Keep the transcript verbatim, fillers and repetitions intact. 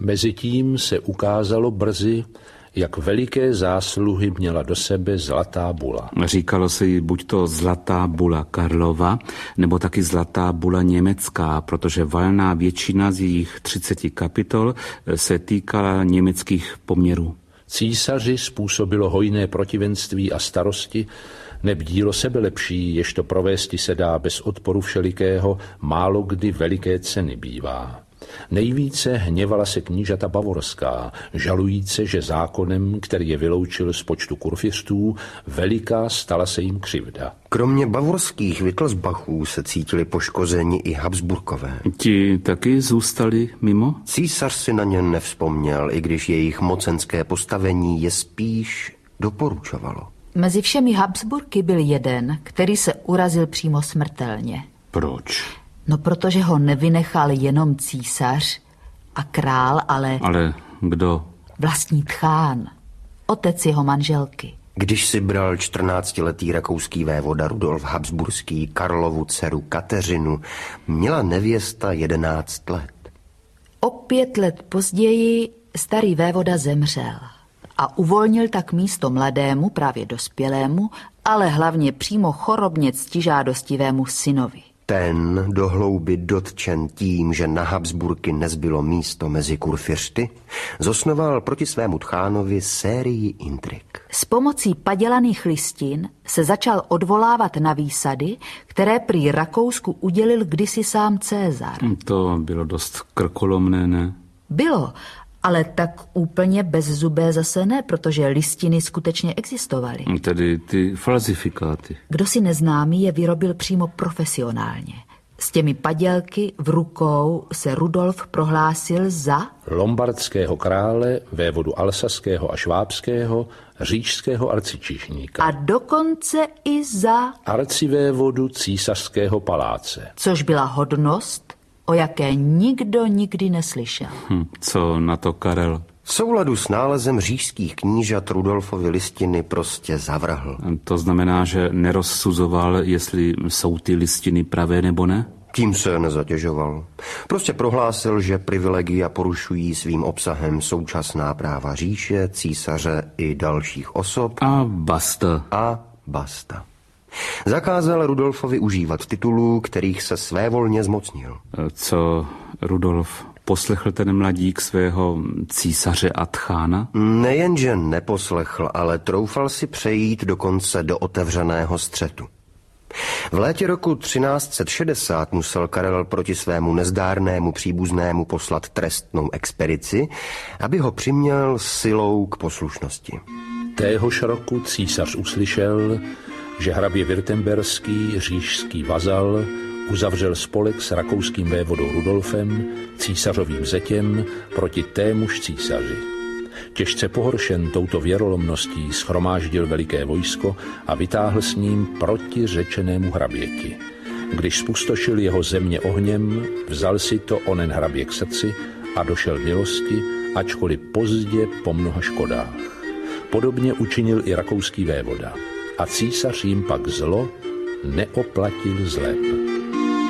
Mezitím se ukázalo brzy, jak veliké zásluhy měla do sebe zlatá bula. Říkalo se jí buď to zlatá bula Karlova, nebo taky zlatá bula německá, protože valná většina z jejich třiceti kapitol se týkala německých poměrů. Císaři způsobilo hojné protivenství a starosti, neb dílo sebelepší, jež to provésti se dá bez odporu všelikého, málo kdy veliké ceny bývá. Nejvíce hněvala se knížata bavorská, žalujíce, že zákonem, který je vyloučil z počtu kurfiřtů, veliká stala se jim křivda. Kromě bavorských Wittelsbachů se cítili poškozeni i Habsburkové. Ti taky zůstali mimo? Císař si na ně nevzpomněl, i když jejich mocenské postavení je spíš doporučovalo. Mezi všemi Habsburky byl jeden, který se urazil přímo smrtelně. Proč? No, protože ho nevynechal jenom císař a král, ale... Ale kdo? Vlastní tchán, otec jeho manželky. Když si bral čtrnáctiletý rakouský vévoda Rudolf Habsburský Karlovu dceru Kateřinu, měla nevěsta jedenáct let. O pět let později starý vévoda zemřel a uvolnil tak místo mladému, právě dospělému, ale hlavně přímo chorobně ctižádostivému synovi. Ten, do hlouby dotčen tím, že na Habsburky nezbylo místo mezi kurfiřty, zosnoval proti svému tchánovi sérii intrik. S pomocí padělaných listin se začal odvolávat na výsady, které prý Rakousku udělil kdysi sám Cézar. To bylo dost krkolomné, ne? Bylo, ale tak úplně bezzubé zase ne, protože listiny skutečně existovaly. Tedy ty falzifikáty. Kdo si neznámý je vyrobil přímo profesionálně. S těmi padělky v rukou se Rudolf prohlásil za... lombardského krále, vévodu alsaského a švábského, říšského arcičišníka. A dokonce i za... arcivévodu císařského paláce. Což byla hodnost, o jaké nikdo nikdy neslyšel. Hm, co na to Karel? V souladu s nálezem říšských knížat Rudolfovy listiny prostě zavrhl. To znamená, že nerozsuzoval, jestli jsou ty listiny pravé nebo ne? Tím se nezatěžoval. Prostě prohlásil, že privilegia porušují svým obsahem současná práva říše, císaře i dalších osob. A basta. A basta. Zakázal Rudolfovi užívat titulů, kterých se svévolně zmocnil. Co Rudolf poslechl ten mladík svého císaře a tchána? Nejenže neposlechl, ale troufal si přejít dokonce do otevřeného střetu. V létě roku třináct set šedesát musel Karel proti svému nezdárnému příbuznému poslat trestnou expedici, aby ho přiměl silou k poslušnosti. Téhož roku císař uslyšel, že hrabě Württemberský, říšský vazal, uzavřel spolek s rakouským vévodou Rudolfem, císařovým zetěm, proti témuž císaři. Těžce pohoršen touto věrolomností shromáždil veliké vojsko a vytáhl s ním proti řečenému hraběti. Když spustošil jeho země ohněm, vzal si to onen hrabě k srdci a došel milosti, ačkoliv pozdě po mnoha škodách. Podobně učinil i rakouský vévoda. A císař jim pak zlo neoplatil zlem.